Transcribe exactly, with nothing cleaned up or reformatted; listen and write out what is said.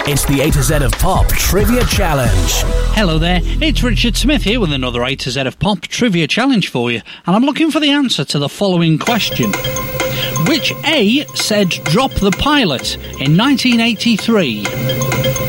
It's the A to Z of Pop Trivia Challenge. Hello there, it's Richard Smith here with another A to Z of Pop Trivia Challenge for you, and I'm looking for the answer to the following question. Which A said drop the pilot in nineteen eighty-three?